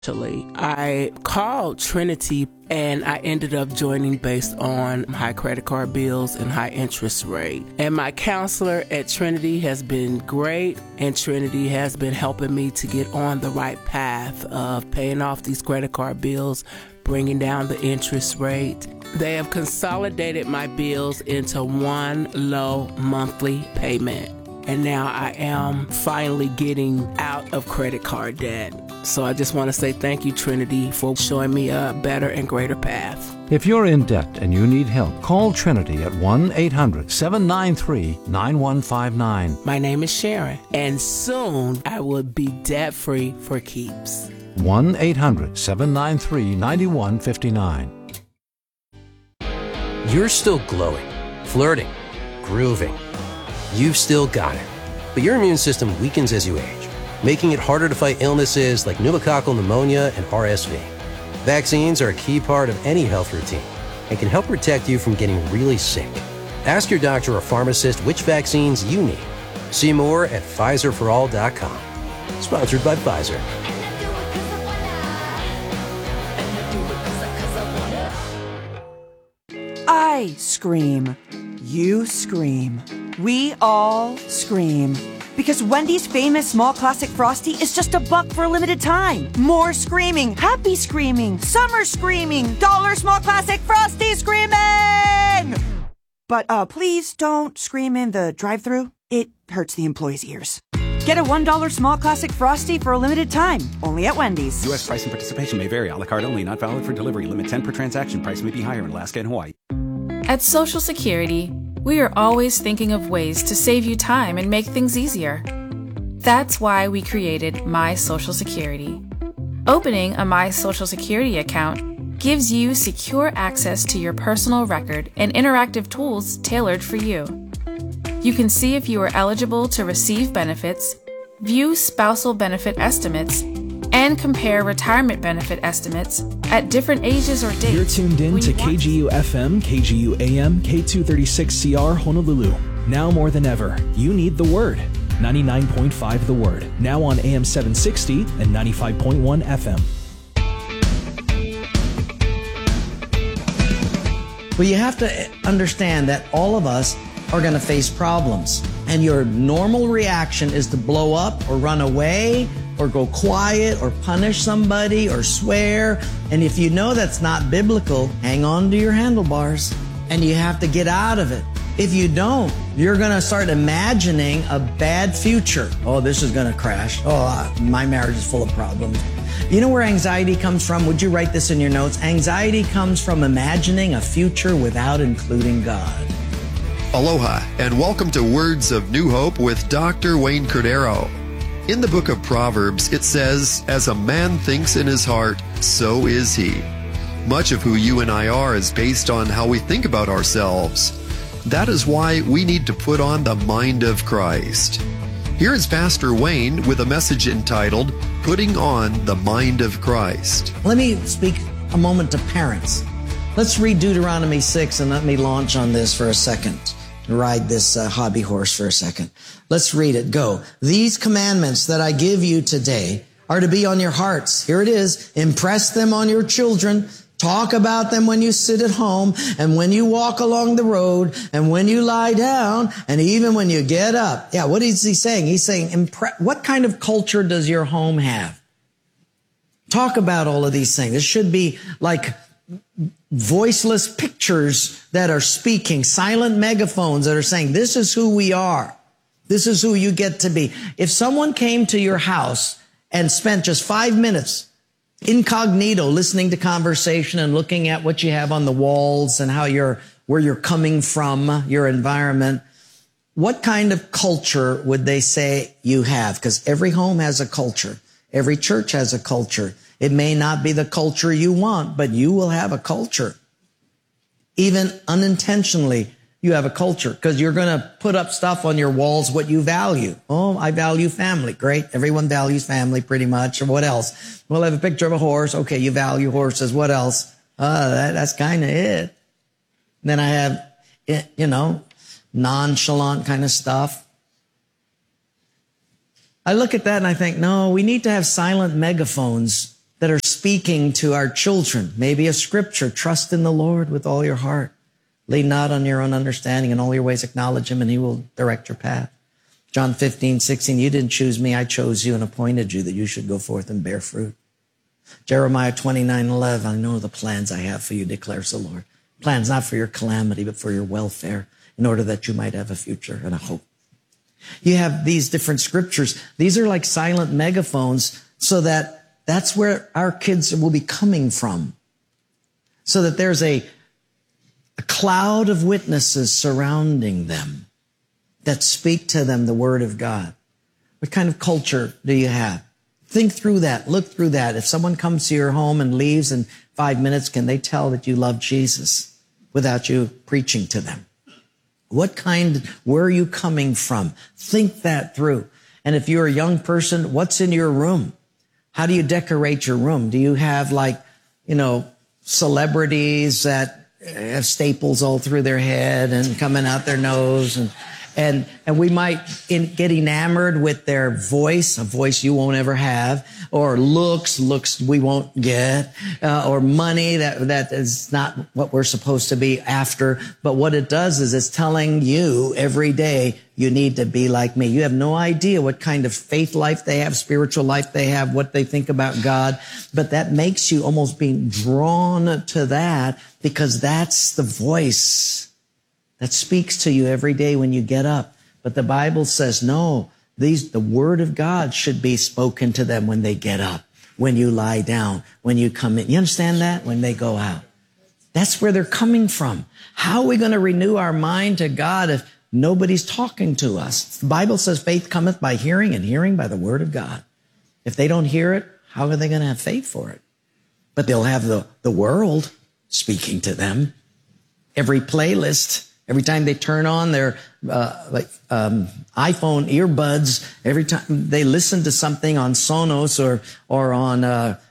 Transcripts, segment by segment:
Actually, I called Trinity and I ended up joining based on high credit card bills and high interest rate. And my counselor at Trinity has been great, and Trinity has been helping me to get on the right path of paying off these credit card bills, bringing down the interest rate. They have consolidated my bills into one low monthly payment. And now I am finally getting out of credit card debt. So I just want to say thank you, Trinity, for showing me a better and greater path. If you're in debt and you need help, call Trinity at 1-800-793-9159. My name is Sharon, and soon I will be debt-free for keeps. 1-800-793-9159. You're still glowing, flirting, grooving. You've still got it. But your immune system weakens as you age, making it harder to fight illnesses like pneumococcal pneumonia and RSV. Vaccines are a key part of any health routine and can help protect you from getting really sick. Ask your doctor or pharmacist which vaccines you need. See more at PfizerForAll.com. Sponsored by Pfizer. I scream. You scream. We all scream. Because Wendy's famous small classic Frosty is just $1 for a limited time. More screaming, happy screaming, summer screaming, dollar small classic Frosty screaming! But please don't scream in the drive-thru. It hurts the employees' ears. Get a $1 small classic Frosty for a limited time, only at Wendy's. U.S. price and participation may vary. A la carte only, not valid for delivery. Limit 10 per transaction. Price may be higher in Alaska and Hawaii. At Social Security, we are always thinking of ways to save you time and make things easier. That's why we created My Social Security. Opening a My Social Security account gives you secure access to your personal record and interactive tools tailored for you. You can see if you are eligible to receive benefits, view spousal benefit estimates, and compare retirement benefit estimates at different ages or dates. You're tuned in to KGU FM, KGU AM, K236CR Honolulu. Now more than ever, you need the Word. 99.5 The Word. Now on AM 760 and 95.1 FM. Well, you have to understand that all of us are going to face problems. And your normal reaction is to blow up or run away or go quiet or punish somebody or swear. And if you know that's not biblical, hang on to your handlebars and you have to get out of it. If you don't, you're going to start imagining a bad future. Oh, this is going to crash. Oh, my marriage is full of problems. You know where anxiety comes from? Would you write this in your notes? Anxiety comes from imagining a future without including God. Aloha, and welcome to Words of New Hope with Dr. Wayne Cordero. In the book of Proverbs, it says, "As a man thinks in his heart, so is he." Much of who you and I are is based on how we think about ourselves. That is why we need to put on the mind of Christ. Here is Pastor Wayne with a message entitled, Putting on the Mind of Christ. Let me speak a moment to parents. Let's read Deuteronomy 6 and let me launch on this for a second. Ride this hobby horse for a second. Let's read it. Go. "These commandments that I give you today are to be on your hearts." Here it is. "Impress them on your children. Talk about them when you sit at home and when you walk along the road and when you lie down and even when you get up." Yeah, what is he saying? He's saying, what kind of culture does your home have? Talk about all of these things. This should be like voiceless pictures that are speaking, silent megaphones that are saying, this is who we are. This is who you get to be. If someone came to your house and spent just 5 minutes incognito listening to conversation and looking at what you have on the walls and where you're coming from, your environment, what kind of culture would they say you have? Because every home has a culture. Every church has a culture. It may not be the culture you want, but you will have a culture. Even unintentionally, you have a culture because you're going to put up stuff on your walls, what you value. Oh, I value family. Great. Everyone values family pretty much. Or what else? Well, I have a picture of a horse. Okay, you value horses. What else? That's kind of it. Then I have, nonchalant kind of stuff. I look at that and I think, no, we need to have silent megaphones that are speaking to our children. Maybe a scripture, trust in the Lord with all your heart. Lean not on your own understanding. In all your ways acknowledge him and he will direct your path. John 15:16, you didn't choose me, I chose you and appointed you that you should go forth and bear fruit. Jeremiah 29:11, I know the plans I have for you, declares the Lord. Plans not for your calamity, but for your welfare, in order that you might have a future and a hope. You have these different scriptures. These are like silent megaphones, so that's where our kids will be coming from. So that there's a cloud of witnesses surrounding them that speak to them the word of God. What kind of culture do you have? Think through that. Look through that. If someone comes to your home and leaves in 5 minutes, can they tell that you love Jesus without you preaching to them? Where are you coming from? Think that through. And if you're a young person, what's in your room? How do you decorate your room? Do you have celebrities that have staples all through their head and coming out their nose and we might get enamored with their voice, a voice you won't ever have, or looks we won't get, or money that is not what we're supposed to be after. But what it does is it's telling you every day, you need to be like me. You have no idea what kind of faith life they have, spiritual life they have, what they think about God. But that makes you almost being drawn to that, because that's the voice that speaks to you every day when you get up. But the Bible says, no, the word of God should be spoken to them when they get up, when you lie down, when you come in. You understand that? When they go out. That's where they're coming from. How are we going to renew our mind to God if nobody's talking to us? The Bible says faith cometh by hearing, and hearing by the word of God. If they don't hear it, how are they going to have faith for it? But they'll have the world speaking to them. Every playlist, every time they turn on their iPhone earbuds, every time they listen to something on Sonos or on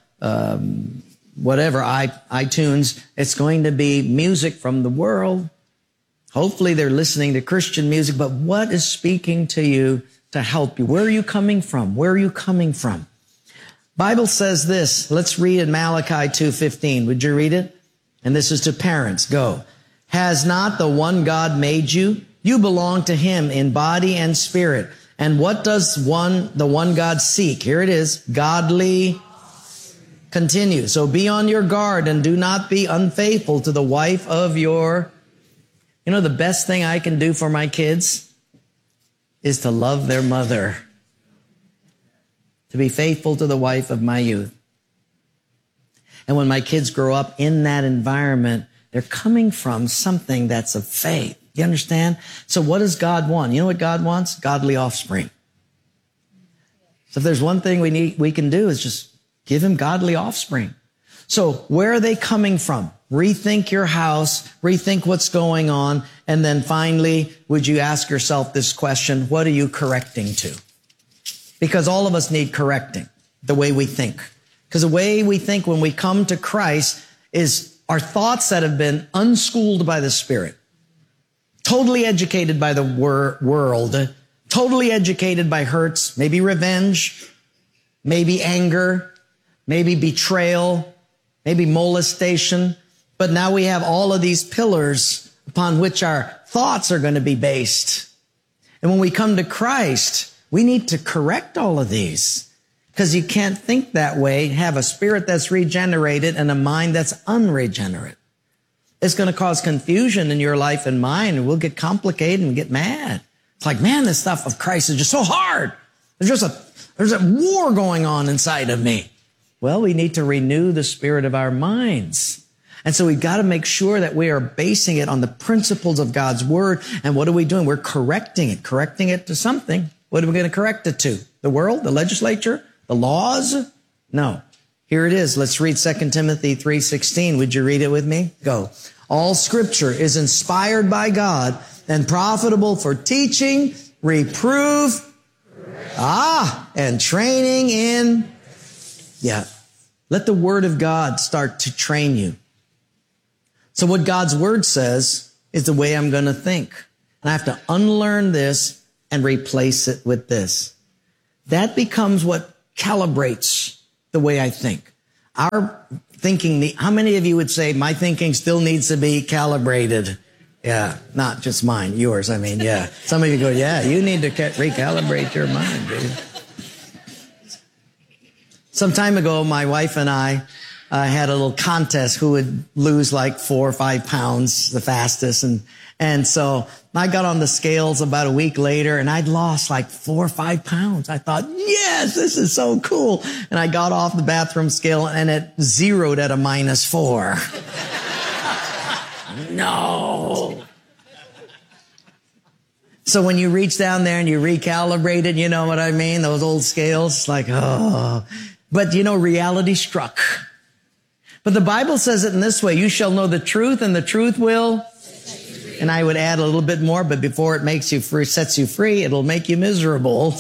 iTunes, it's going to be music from the world. Hopefully they're listening to Christian music, but what is speaking to you to help you? Where are you coming from? Where are you coming from? Bible says this. Let's read in Malachi 2:15. Would you read it? And this is to parents. Go. Has not the one God made you? You belong to him in body and spirit. And what does the one God seek? Here it is. Godly. Continue. So be on your guard and do not be unfaithful to the wife of your. You know, the best thing I can do for my kids is to love their mother. To be faithful to the wife of my youth. And when my kids grow up in that environment, they're coming from something that's of faith. You understand? So what does God want? You know what God wants? Godly offspring. So if there's one thing we can do is just give him godly offspring. So where are they coming from? Rethink your house, rethink what's going on, and then finally, would you ask yourself this question, what are you correcting to? Because all of us need correcting, the way we think. Because the way we think when we come to Christ is our thoughts that have been unschooled by the Spirit, totally educated by the world, totally educated by hurts, maybe revenge, maybe anger, maybe betrayal, maybe molestation. But now we have all of these pillars upon which our thoughts are going to be based. And when we come to Christ, we need to correct all of these. Because you can't think that way, have a spirit that's regenerated and a mind that's unregenerate. It's going to cause confusion in your life and mine, and we'll get complicated and get mad. It's like, man, this stuff of Christ is just so hard. There's a war going on inside of me. Well, we need to renew the spirit of our minds. And so we've got to make sure that we are basing it on the principles of God's word. And what are we doing? We're correcting it to something. What are we going to correct it to? The world, the legislature, the laws? No. Here it is. Let's read 2 Timothy 3:16. Would you read it with me? Go. All scripture is inspired by God and profitable for teaching, reproof, and training in. Yeah. Let the word of God start to train you. So what God's word says is the way I'm going to think. And I have to unlearn this and replace it with this. That becomes what calibrates the way I think. Our thinking, how many of you would say, my thinking still needs to be calibrated? Yeah, not just mine, yours, I mean, yeah. Some of you go, yeah, you need to recalibrate your mind, dude. Some time ago, my wife and I had a little contest who would lose like 4 or 5 pounds the fastest. And so I got on the scales about a week later and I'd lost like 4 or 5 pounds. I thought, yes, this is so cool. And I got off the bathroom scale and it zeroed at a -4. No. So when you reach down there and you recalibrate it, you know what I mean? Those old scales, it's like, oh. But reality struck. But the Bible says it in this way, you shall know the truth and the truth will. And I would add a little bit more, but before it makes you free, sets you free, it'll make you miserable.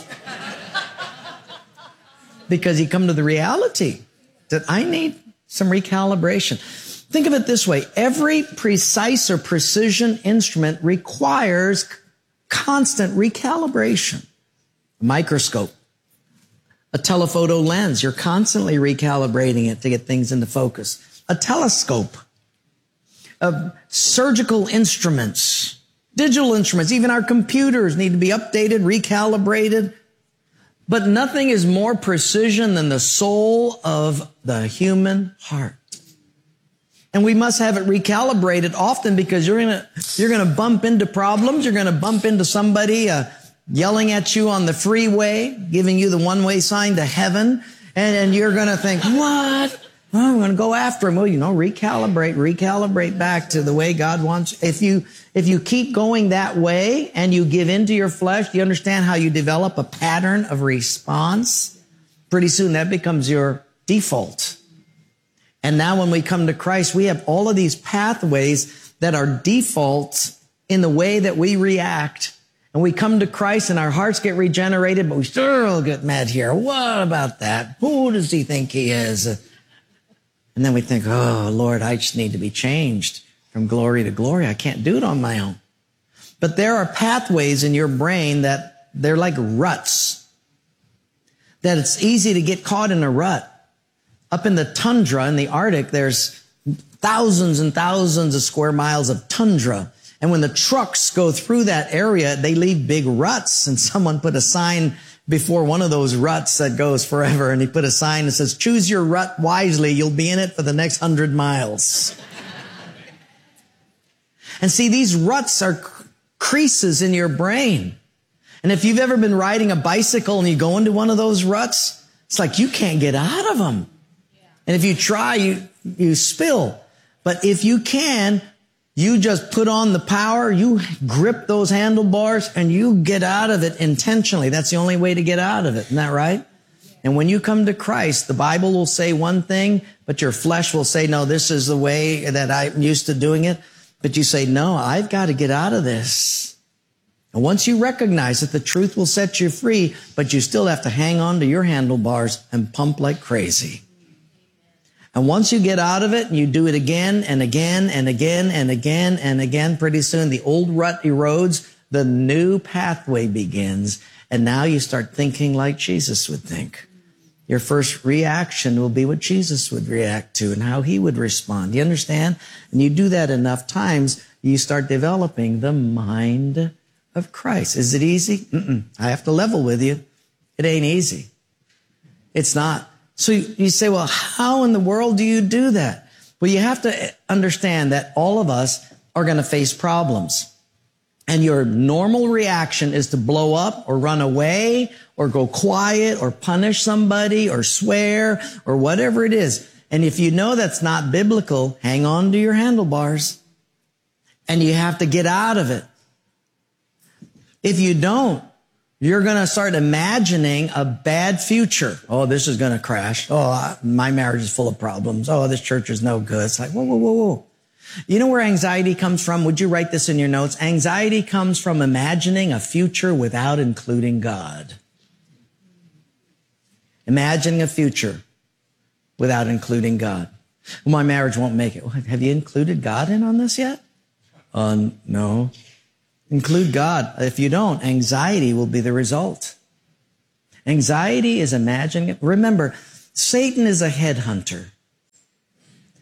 Because you come to the reality that I need some recalibration. Think of it this way. Every precise or precision instrument requires constant recalibration. A microscope, a telephoto lens, you're constantly recalibrating it to get things into focus. A telescope, surgical instruments, digital instruments, even our computers need to be updated, recalibrated. But nothing is more precision than the soul of the human heart. And we must have it recalibrated often because you're going to bump into problems. You're going to bump into somebody yelling at you on the freeway, giving you the one-way sign to heaven. And you're going to think, what? Oh, I'm going to go after him. Well, recalibrate back to the way God wants. If you keep going that way and you give into your flesh, do you understand how you develop a pattern of response? Pretty soon that becomes your default. And now when we come to Christ, we have all of these pathways that are defaults in the way that we react. And we come to Christ and our hearts get regenerated, but we still get mad here. What about that? Who does he think he is? And then we think, oh, Lord, I just need to be changed from glory to glory. I can't do it on my own. But there are pathways in your brain that they're like ruts, that it's easy to get caught in a rut. Up in the tundra in the Arctic, there's thousands and thousands of square miles of tundra. And when the trucks go through that area, they leave big ruts. And someone put a sign before one of those ruts that goes forever. And he put a sign that says, choose your rut wisely. You'll be in it for the next 100 miles. And see, these ruts are creases in your brain. And if you've ever been riding a bicycle and you go into one of those ruts, it's like you can't get out of them. And if you try, you spill. But if you can, you just put on the power, you grip those handlebars, and you get out of it intentionally. That's the only way to get out of it. Isn't that right? And when you come to Christ, the Bible will say one thing, but your flesh will say, no, this is the way that I'm used to doing it. But you say, no, I've got to get out of this. And once you recognize it, the truth will set you free, but you still have to hang on to your handlebars and pump like crazy. And once you get out of it and you do it again and again and again and again and again, pretty soon the old rut erodes, the new pathway begins, and now you start thinking like Jesus would think. Your first reaction will be what Jesus would react to and how he would respond. You understand? And you do that enough times, you start developing the mind of Christ. Is it easy? I have to level with you. It ain't easy. It's not. So you say, well, how in the world do you do that? Well, you have to understand that all of us are going to face problems. And your normal reaction is to blow up or run away or go quiet or punish somebody or swear or whatever it is. And if you know that's not biblical, hang on to your handlebars. And you have to get out of it. If you don't, you're going to start imagining a bad future. Oh, this is going to crash. Oh, my marriage is full of problems. Oh, this church is no good. It's like, whoa. You know where anxiety comes from? Would you write this in your notes? Anxiety comes from imagining a future without including God. Imagining a future without including God. Well, my marriage won't make it. Well, have you included God in on this yet? No. Include God. If you don't, anxiety will be the result. Anxiety is imagining it. Remember, Satan is a headhunter.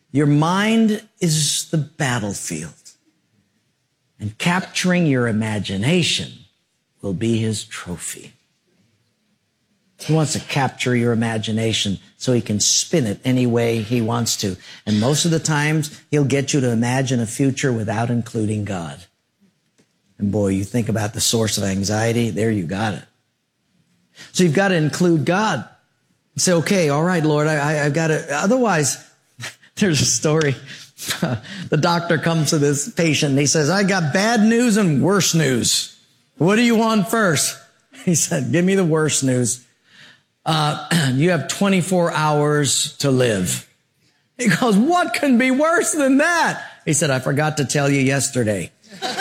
Your mind is the battlefield. And capturing your imagination will be his trophy. He wants to capture your imagination so he can spin it any way he wants to. And most of the times, he'll get you to imagine a future without including God. And boy, you think about the source of anxiety, there you got it. So you've got to include God. Say, okay, all right, Lord, I've got to, otherwise, there's a story. The doctor comes to this patient and he says, I got bad news and worse news. What do you want first? He said, give me the worst news. You have 24 hours to live. He goes, what can be worse than that? He said, I forgot to tell you yesterday.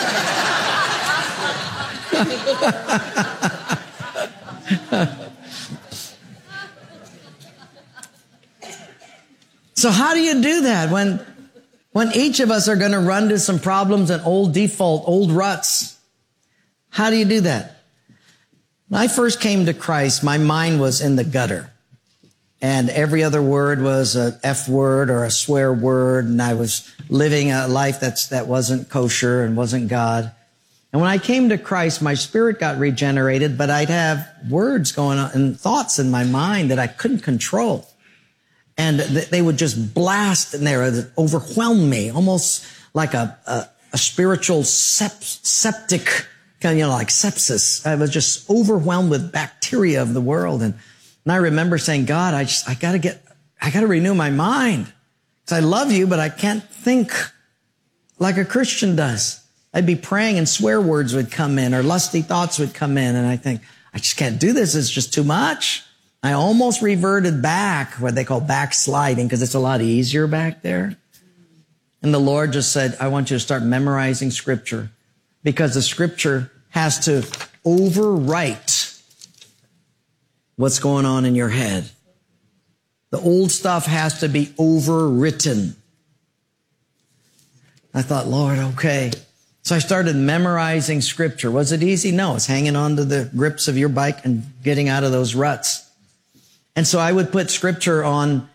So how do you do that when each of us are going to run into some problems and old ruts? How do you do that? When I first came to Christ, my mind was in the gutter. And every other word was a F word or a swear word. And I was living a life that wasn't kosher and wasn't God. And when I came to Christ, my spirit got regenerated, but I'd have words going on and thoughts in my mind that I couldn't control. And they would just blast in there, overwhelm me, almost like a spiritual septic, like sepsis. I was just overwhelmed with bacteria of the world. And I remember saying, God, I gotta renew my mind. Because I love you, but I can't think like a Christian does. I'd be praying and swear words would come in or lusty thoughts would come in. And I think, I just can't do this. It's just too much. I almost reverted back, what they call backsliding, because it's a lot easier back there. And the Lord just said, I want you to start memorizing Scripture, because the Scripture has to overwrite what's going on in your head. The old stuff has to be overwritten. I thought, Lord, okay. So I started memorizing Scripture. Was it easy? No, it's hanging on to the grips of your bike and getting out of those ruts. And so I would put Scripture on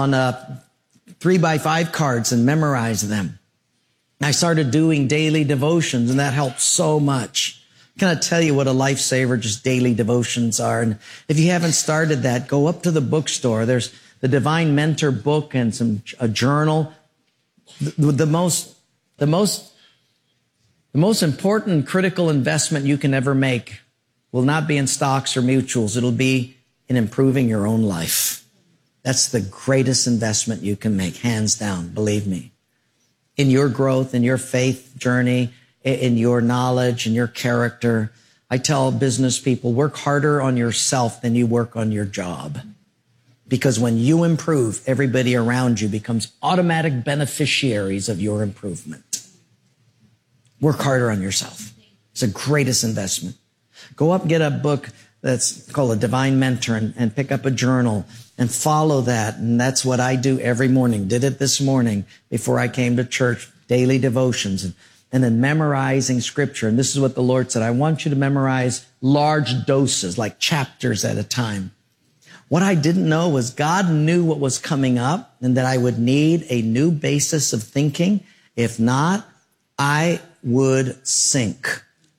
3x5 cards and memorize them. And I started doing daily devotions, and that helped so much. Can I tell you what a lifesaver just daily devotions are? And if you haven't started that, go up to the bookstore. There's the Divine Mentor book and a journal. The most important critical investment you can ever make will not be in stocks or mutuals. It'll be in improving your own life. That's the greatest investment you can make, hands down, believe me. In your growth, in your faith journey, in your knowledge, in your character. I tell business people, work harder on yourself than you work on your job. Because when you improve, everybody around you becomes automatic beneficiaries of your improvement. Work harder on yourself. It's the greatest investment. Go up and get a book that's called a Divine Mentor and pick up a journal and follow that. And that's what I do every morning. Did it this morning before I came to church, daily devotions and then memorizing Scripture. And this is what the Lord said. I want you to memorize large doses, like chapters at a time. What I didn't know was God knew what was coming up and that I would need a new basis of thinking. If not, I would sink.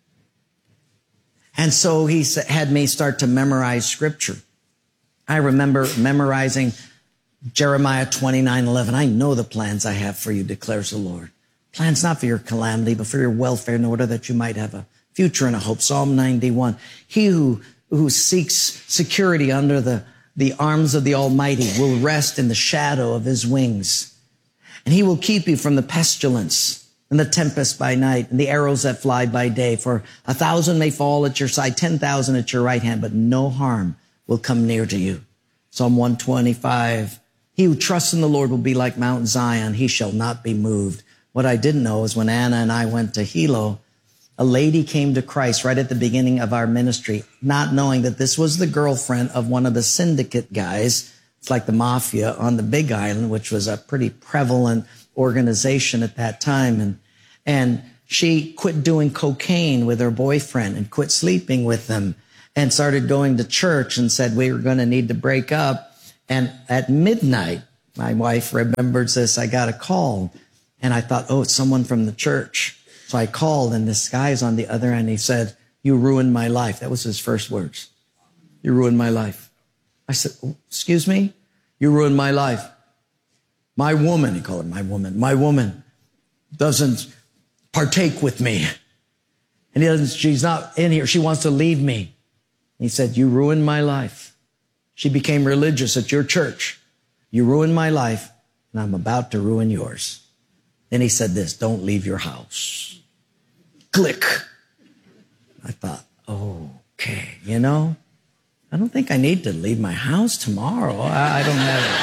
And so he had me start to memorize Scripture. I remember memorizing Jeremiah 29:11. I know the plans I have for you, declares the Lord. Plans not for your calamity, but for your welfare, in order that you might have a future and a hope. Psalm 91. He who seeks security under the arms of the Almighty will rest in the shadow of his wings. And he will keep you from the pestilence and the tempest by night, and the arrows that fly by day. For 1,000 may fall at your side, 10,000 at your right hand, but no harm will come near to you. Psalm 125, he who trusts in the Lord will be like Mount Zion. He shall not be moved. What I didn't know is when Anna and I went to Hilo, a lady came to Christ right at the beginning of our ministry, not knowing that this was the girlfriend of one of the syndicate guys. It's like the mafia on the Big Island, which was a pretty prevalent organization at that time. And she quit doing cocaine with her boyfriend and quit sleeping with them and started going to church and said we were going to need to break up. And at midnight, my wife remembers this. I got a call and I thought, oh, it's someone from the church. So I called and this guy's on the other end. He said, "You ruined my life." That was his first words. "You ruined my life." I said, "Oh, excuse me? You ruined my life. My woman," he called her my woman doesn't partake with me. And she's not in here. She wants to leave me. He said, "You ruined my life. She became religious at your church. You ruined my life, and I'm about to ruin yours." Then he said this, "Don't leave your house." Click. I thought, okay, I don't think I need to leave my house tomorrow. I don't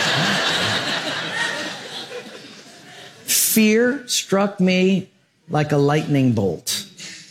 have it. Fear struck me like a lightning bolt.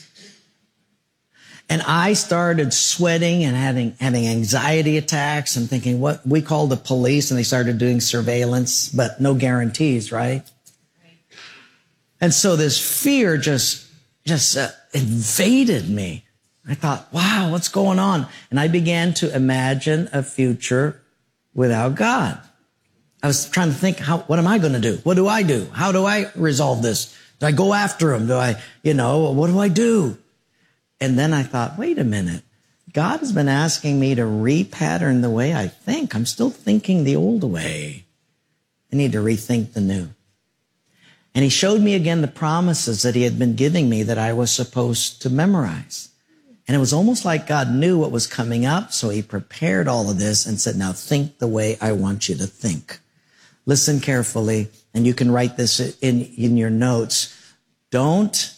And I started sweating and having anxiety attacks and thinking, what we called the police, and they started doing surveillance, but no guarantees, right? And so this fear just invaded me. I thought, wow, what's going on? And I began to imagine a future without God. I was trying to think, what am I going to do? What do I do? How do I resolve this? Do I go after him? What do I do? And then I thought, wait a minute. God has been asking me to repattern the way I think. I'm still thinking the old way. I need to rethink the new. And he showed me again the promises that he had been giving me that I was supposed to memorize. And it was almost like God knew what was coming up, so he prepared all of this and said, now think the way I want you to think. Listen carefully, and you can write this in your notes. Don't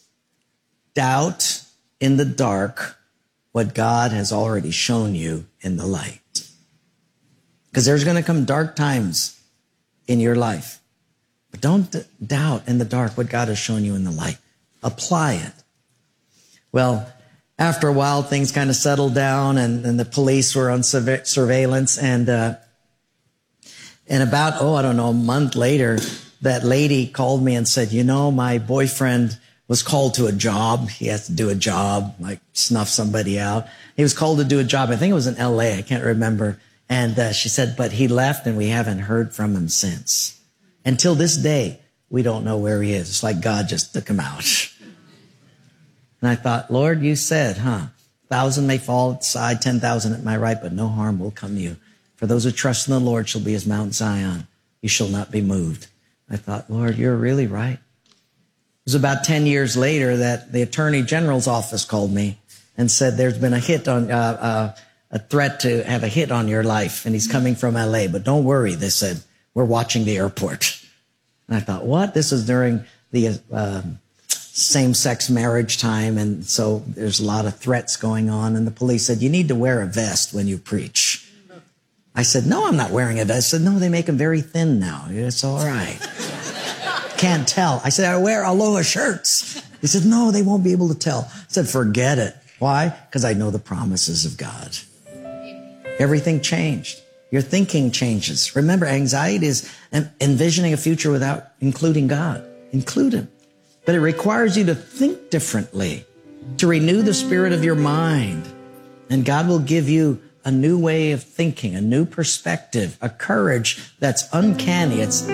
doubt in the dark what God has already shown you in the light. Because there's going to come dark times in your life. But don't doubt in the dark what God has shown you in the light. Apply it. Well, after a while, things kind of settled down, and the police were on surveillance. And about, a month later, that lady called me and said, my boyfriend was called to a job. He has to do a job, like snuff somebody out. He was called to do a job. I think it was in LA. I can't remember. And she said, but he left and we haven't heard from him since. Until this day, we don't know where he is. It's like God just took him out. And I thought, Lord, you said, 1,000 may fall at the side, 10,000 at my right, but no harm will come to you. For those who trust in the Lord shall be as Mount Zion. You shall not be moved. I thought, Lord, you're really right. It was about 10 years later that the Attorney General's office called me and said there's been a hit on a threat to have a hit on your life, and he's coming from LA. But don't worry, they said, we're watching the airport. And I thought, what? This is during the same-sex marriage time, and so there's a lot of threats going on. And the police said, you need to wear a vest when you preach. I said, no, I'm not wearing a vest. I said, no, they make them very thin now. It's all right. Can't tell. I said, I wear Aloha shirts. He said, no, they won't be able to tell. I said, forget it. Why? Because I know the promises of God. Everything changed. Your thinking changes. Remember, anxiety is envisioning a future without including God. Include him. But it requires you to think differently, to renew the spirit of your mind. And God will give you a new way of thinking, a new perspective, a courage that's uncanny. It's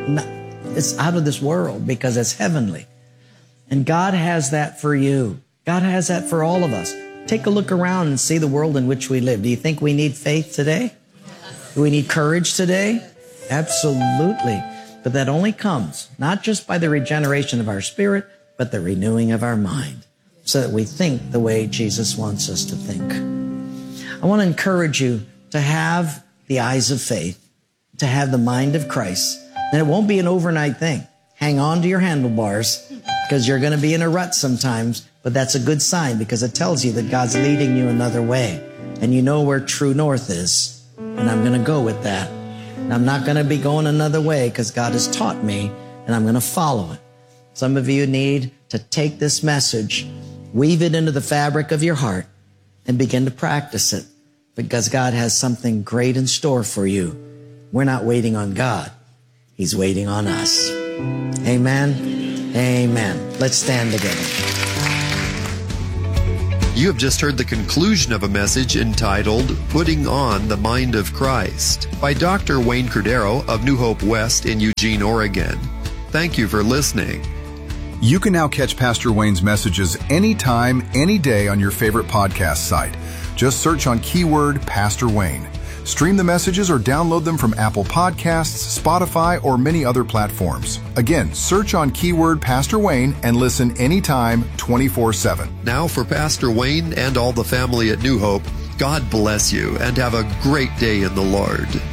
out of this world because it's heavenly. And God has that for you. God has that for all of us. Take a look around and see the world in which we live. Do you think we need faith today? Do we need courage today? Absolutely. But that only comes not just by the regeneration of our spirit, but the renewing of our mind so that we think the way Jesus wants us to think. I want to encourage you to have the eyes of faith, to have the mind of Christ. And it won't be an overnight thing. Hang on to your handlebars because you're going to be in a rut sometimes, but that's a good sign because it tells you that God's leading you another way. And you know where true north is. And I'm going to go with that. And I'm not going to be going another way because God has taught me and I'm going to follow it. Some of you need to take this message, weave it into the fabric of your heart and begin to practice it because God has something great in store for you. We're not waiting on God. He's waiting on us. Amen. Amen. Let's stand together. You have just heard the conclusion of a message entitled Putting on the Mind of Christ by Dr. Wayne Cordero of New Hope West in Eugene, Oregon. Thank you for listening. You can now catch Pastor Wayne's messages anytime, any day on your favorite podcast site. Just search on keyword Pastor Wayne. Stream the messages or download them from Apple Podcasts, Spotify, or many other platforms. Again, search on keyword Pastor Wayne and listen anytime, 24/7. Now for Pastor Wayne and all the family at New Hope, God bless you and have a great day in the Lord.